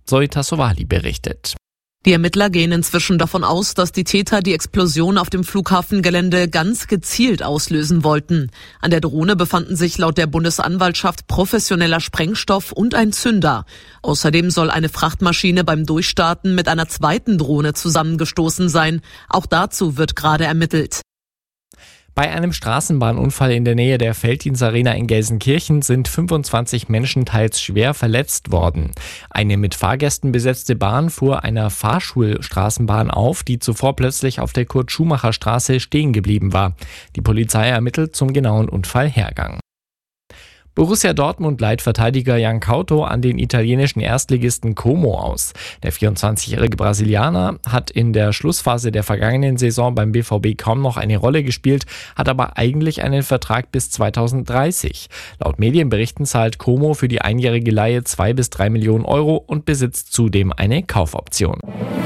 Zoe Tassovali berichtet. Die Ermittler gehen inzwischen davon aus, dass die Täter die Explosion auf dem Flughafengelände ganz gezielt auslösen wollten. An der Drohne befanden sich laut der Bundesanwaltschaft professioneller Sprengstoff und ein Zünder. Außerdem soll eine Frachtmaschine beim Durchstarten mit einer zweiten Drohne zusammengestoßen sein. Auch dazu wird gerade ermittelt. Bei einem Straßenbahnunfall in der Nähe der Veltins-Arena in Gelsenkirchen sind 25 Menschen teils schwer verletzt worden. Eine mit Fahrgästen besetzte Bahn fuhr einer Fahrschulstraßenbahn auf, die zuvor plötzlich auf der Kurt-Schumacher-Straße stehen geblieben war. Die Polizei ermittelt zum genauen Unfallhergang. Borussia Dortmund leiht Verteidiger Jan Couto an den italienischen Erstligisten Como aus. Der 24-jährige Brasilianer hat in der Schlussphase der vergangenen Saison beim BVB kaum noch eine Rolle gespielt, hat aber eigentlich einen Vertrag bis 2030. Laut Medienberichten zahlt Como für die einjährige Leihe 2 bis 3 Millionen Euro und besitzt zudem eine Kaufoption.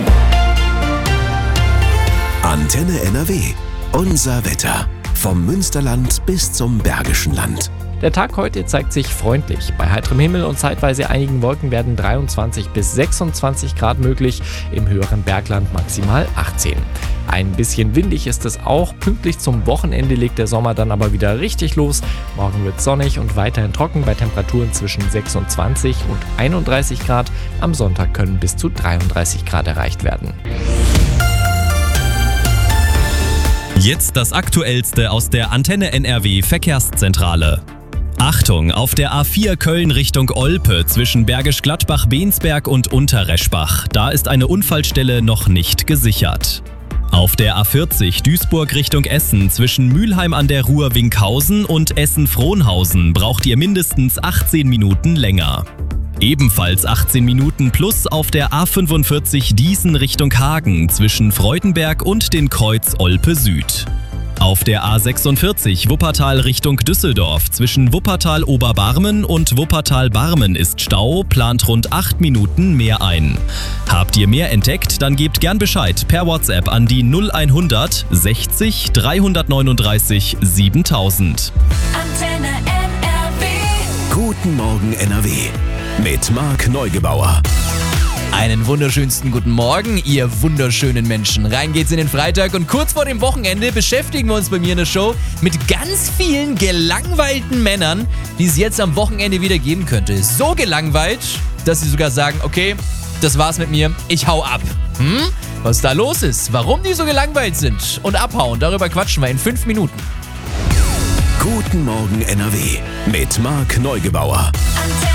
Antenne NRW. Unser Wetter. Vom Münsterland bis zum Bergischen Land. Der Tag heute zeigt sich freundlich. Bei heiterem Himmel und zeitweise einigen Wolken werden 23 bis 26 Grad möglich, im höheren Bergland maximal 18. Ein bisschen windig ist es auch. Pünktlich zum Wochenende legt der Sommer dann aber wieder richtig los. Morgen wird sonnig und weiterhin trocken bei Temperaturen zwischen 26 und 31 Grad. Am Sonntag können bis zu 33 Grad erreicht werden. Jetzt das Aktuellste aus der Antenne NRW Verkehrszentrale. Achtung, auf der A4 Köln Richtung Olpe zwischen Bergisch Gladbach, Bensberg und Unterreschbach. Da ist eine Unfallstelle noch nicht gesichert. Auf der A40 Duisburg Richtung Essen zwischen Mülheim an der Ruhr Winkhausen und Essen-Frohnhausen braucht ihr mindestens 18 Minuten länger. Ebenfalls 18 Minuten plus auf der A45 Diesen Richtung Hagen zwischen Freudenberg und den Kreuz Olpe Süd. Auf der A46 Wuppertal Richtung Düsseldorf zwischen Wuppertal-Oberbarmen und Wuppertal-Barmen ist Stau, plant rund 8 Minuten mehr ein. Habt ihr mehr entdeckt, dann gebt gern Bescheid per WhatsApp an die 0100 60 339 7000. Antenne NRW. Guten Morgen NRW. Mit Marc Neugebauer. Einen wunderschönsten guten Morgen, ihr wunderschönen Menschen. Rein geht's in den Freitag und kurz vor dem Wochenende beschäftigen wir uns bei mir in der Show mit ganz vielen gelangweilten Männern, die es jetzt am Wochenende wieder geben könnte. So gelangweilt, dass sie sogar sagen, okay, das war's mit mir, ich hau ab. Was da los ist, warum die so gelangweilt sind und abhauen, darüber quatschen wir in 5 Minuten. Guten Morgen NRW mit Marc Neugebauer.